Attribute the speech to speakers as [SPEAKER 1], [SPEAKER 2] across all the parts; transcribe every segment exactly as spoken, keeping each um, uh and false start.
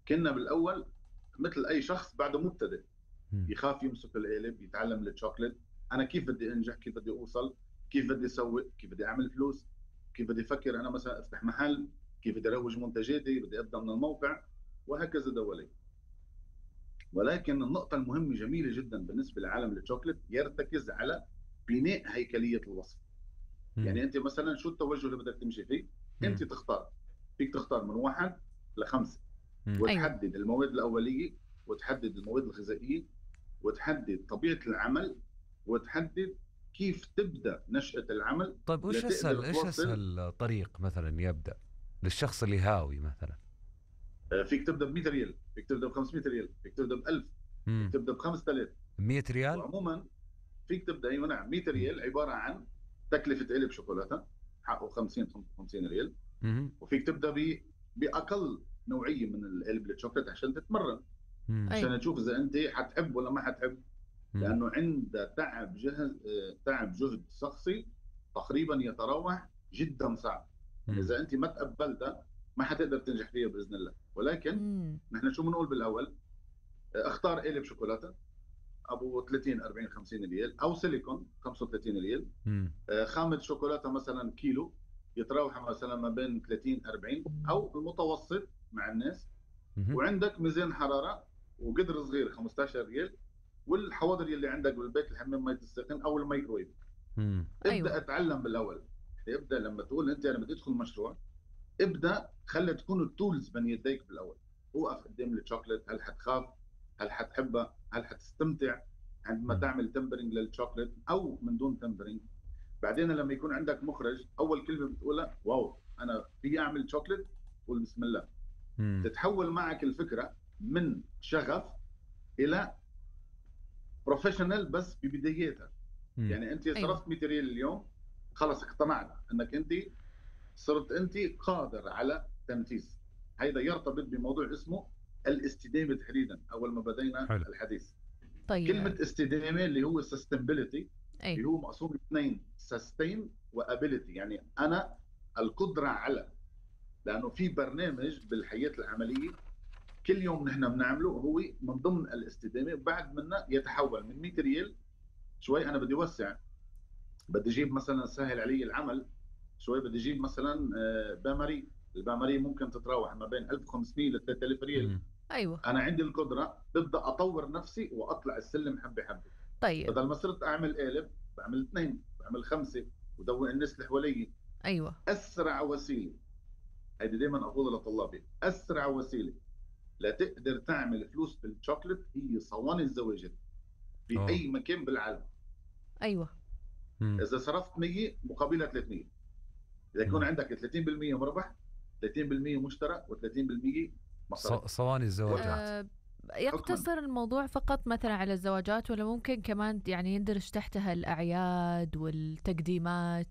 [SPEAKER 1] كنا بالاول مثل اي شخص بعده مبتدئ، يخاف يمسك القالب، يتعلم الشوكليت. انا كيف بدي انجح، كيف بدي اوصل، كيف بدي اسوق، كيف بدي اعمل فلوس، كيف بدي افكر انا مثلا افتح محل، كيف بدي اروج منتجاتي، بدي ابدا من الموقع، وهكذا دولي. ولكن النقطة المهمة جميلة جدا بالنسبة لعالم الشوكليت، يرتكز على بناء هيكلية الوصف.
[SPEAKER 2] مم.
[SPEAKER 1] يعني انت مثلا شو التوجه اللي بدك تمشي فيه؟ انت
[SPEAKER 2] مم.
[SPEAKER 1] تختار، فيك تختار من واحد لخمسة،
[SPEAKER 2] مم.
[SPEAKER 3] أيوة.
[SPEAKER 1] وتحدد المواد الأولية، وتحدد المواد الغذائية، وتحدد طبيعة العمل، وتحدد كيف تبدأ نشأة العمل
[SPEAKER 2] طيب وش
[SPEAKER 1] لتقدر
[SPEAKER 2] اسهل ايش
[SPEAKER 1] توصل.
[SPEAKER 2] اسهل طريق مثلا يبدأ للشخص اللي هاوي مثلا؟
[SPEAKER 1] آه، فيك تبدأ ب مئة ريال، فيك تبدأ ب خمسمئة ريال، فيك تبدأ ب ألف، فيك
[SPEAKER 2] امم
[SPEAKER 1] تبدأ ب خمسة آلاف.
[SPEAKER 2] مية ريال؟
[SPEAKER 1] وعموما فيك تبدأ، ايوه نعم، مئة ريال عبارة عن تكلفة قلب شوكولاتة حقه خمسين خمسة وخمسين ريال.
[SPEAKER 2] امم
[SPEAKER 1] وفيك تبدأ ب باقل نوعيه من القلب الشوكليت عشان تتمرن،
[SPEAKER 3] أيوة.
[SPEAKER 1] عشان تشوف اذا انت حتحب ولا ما حتحب.
[SPEAKER 2] امم
[SPEAKER 1] لانه عند تعب جهد، تعب جهد شخصي تقريبا يتراوح جدا صعب. يعني
[SPEAKER 2] امم
[SPEAKER 1] اذا انت ما تقبلتها ما حتقدر تنجح فيها باذن الله. ولكن
[SPEAKER 3] مم.
[SPEAKER 1] نحن شو بنقول بالاول؟ اختار قالب شوكولاته ابو ثلاثين أربعين خمسين ريال، او سيليكون خمسة وثلاثين ريال.
[SPEAKER 2] امم
[SPEAKER 1] آه، خامه شوكولاته مثلا كيلو يتراوح مثلا ما بين ثلاثين أربعين، او المتوسط مع الناس. وعندك ميزان حراره وقدر صغير خمستاشر ريال، والحواضر اللي عندك بالبيت، الحمام مية السخن او الميكرويف.
[SPEAKER 2] امم
[SPEAKER 3] أيوة.
[SPEAKER 1] ابدا اتعلم بالاول. ابدا لما تقول انت انا بدي ادخل مشروع، ابدا خلي تكون التولز بين يديك بالاول. وقف قدام الشوكليت، هل حتخاف؟ هل حتحبها؟ هل حتستمتع عندما
[SPEAKER 2] امم
[SPEAKER 1] تعمل تمبرنج للشوكليت او من دون تمبرنج؟ بعدين لما يكون عندك مخرج، اول كلمه بتقولها واو انا في اعمل شوكليت، قول بسم الله.
[SPEAKER 2] امم
[SPEAKER 1] تتحول معك الفكره من شغف الى بروفيشنال بس ببداياتها.
[SPEAKER 2] امم
[SPEAKER 1] يعني انت
[SPEAKER 3] أيوة.
[SPEAKER 1] صرفت مئة ريال اليوم، خلص اقتنعنا انك انت صرت انت قادر على تنفيذ. هيدا يرتبط بموضوع اسمه الاستدامه تحديدا اول ما بدينا
[SPEAKER 2] حلو.
[SPEAKER 1] الحديث. كلمه
[SPEAKER 3] طيب.
[SPEAKER 1] استدامه اللي هو sustainability،
[SPEAKER 3] أيوة.
[SPEAKER 1] اللي هو مقسوم اثنين، sustain وability، يعني انا القدره على. لانه في برنامج بالحياه العمليه كل يوم نحن بنعمله هو من ضمن الاستدامه. بعد منا يتحول من مئة ريال، شوي انا بدي اوسع، بدي اجيب مثلا سهل علي العمل، شوي بدي اجيب مثلا آه، باماري. الباماري ممكن تتراوح ما بين ألف وخمسمئة ل ثلاثة آلاف ريال.
[SPEAKER 2] امم
[SPEAKER 3] أيوة.
[SPEAKER 1] انا عندي القدره ببدا اطور نفسي واطلع السلم حبه حبه.
[SPEAKER 3] طيب.
[SPEAKER 1] بدل ما صرت اعمل قالب بعمل اثنين، بعمل خمسه، ودوق الناس اللي حوالي.
[SPEAKER 3] أيوة.
[SPEAKER 1] اسرع وسيله، هذه دائما اقولها لطلابي، اسرع وسيله لتقدر تعمل فلوس بالشوكليت هي صواني الزواجات في
[SPEAKER 2] اوه.
[SPEAKER 1] اي مكان بالعالم.
[SPEAKER 3] أيوة.
[SPEAKER 2] امم
[SPEAKER 1] اذا صرفت مية مقابلها ثلاثمئة، اذا يكون
[SPEAKER 2] امم
[SPEAKER 1] عندك ثلاثين بالمئة مربح، ثلاثين بالمئة مشترى، و30% مصاري.
[SPEAKER 2] ص- صواني الزواجات.
[SPEAKER 3] أه
[SPEAKER 1] وحكما
[SPEAKER 3] يقتصر الموضوع فقط مثلا على الزواجات، ولا ممكن كمان يعني يندرج تحتها الأعياد والتقديمات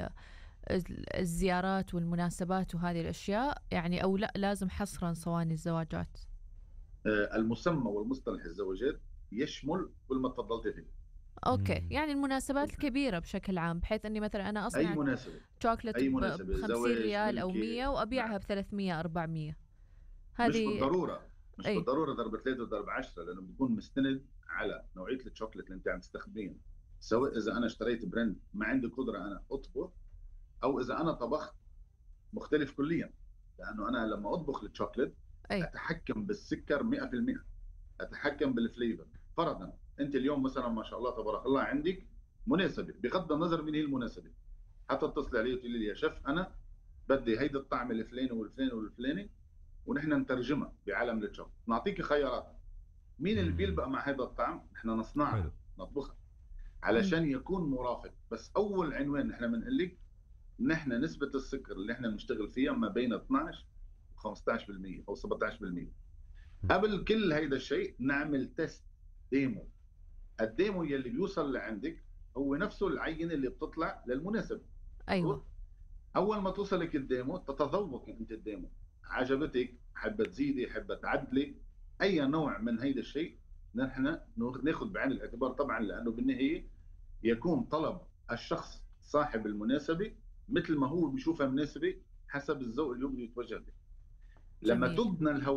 [SPEAKER 3] والزيارات والمناسبات وهذه الأشياء يعني، أو لا لازم حصرا صواني الزواجات؟
[SPEAKER 1] آه، المسمى والمصطلح الزواجات يشمل كل ما تفضلت فيه.
[SPEAKER 3] أوكي،
[SPEAKER 2] امم
[SPEAKER 3] يعني المناسبات الكبيرة بشكل عام، بحيث أني مثلا أنا
[SPEAKER 1] اي
[SPEAKER 3] أصنع
[SPEAKER 1] مناسبه،
[SPEAKER 3] شوكولاتة
[SPEAKER 1] اي مناسبه،
[SPEAKER 3] بخمسين
[SPEAKER 1] زواج،
[SPEAKER 3] ريال أو
[SPEAKER 1] ملكي.
[SPEAKER 3] مية وأبيعها
[SPEAKER 1] نعم.
[SPEAKER 3] بثلاثمية أربعمية.
[SPEAKER 1] مش
[SPEAKER 3] هذه.
[SPEAKER 1] بالضروره، مش
[SPEAKER 3] أي.
[SPEAKER 1] بالضروره ضرب ثلاثه وضرب عشرة، لانه بيكون مستند على نوعيه الشوكليت اللي انت عم تستخدميها. سواء اذا انا اشتريت براند ما عندي قدره انا اطبخ، او اذا انا طبخت مختلف كليا. لانه انا لما اطبخ الشوكليت
[SPEAKER 3] أي.
[SPEAKER 1] اتحكم بالسكر مئة بالمئة، اتحكم بالفليفر. فرضا انت اليوم مثلا ما شاء الله تبارك الله عندك مناسبه، بغض النظر من هي المناسبه، حتى تتصل علي وتقول لي يا شيف انا بدي هيدا الطعم الفلاني والفلاني والفلاني، ونحن نترجمها بعالم الشوف، نعطيك خيارات. مين اللي
[SPEAKER 2] امم
[SPEAKER 1] بيلبق مع هذا الطعم؟ نحن
[SPEAKER 2] حلو.
[SPEAKER 1] نصنعها نطبخها
[SPEAKER 3] مم.
[SPEAKER 1] علشان يكون مرافق. بس اول عنوان نحن بنقول لك نحن نسبه السكر اللي احنا بنشتغل فيها ما بين اثناشر و خمستاشر بالمئة او سبعتاشر بالمئة. قبل كل هيدا الشيء نعمل تيست، ديمو. الديمو يلي بيوصل لعندك هو نفسه العينه اللي بتطلع للمناسبه.
[SPEAKER 3] أيوة.
[SPEAKER 1] مضبوط. اول ما توصلك الديمو تتذوقي انت الديمو، عجبتك، حابه تزيدي، حابه تعدلي، اي نوع من هيدا الشيء نحن ناخذ بعين الاعتبار طبعا. لانه بالنهايه يكون طلب الشخص صاحب المناسبه مثل ما هو بيشوفها مناسبه حسب الذوق اللي هو بده يتوجه له. لما
[SPEAKER 3] جميل.
[SPEAKER 1] تبنى الهوية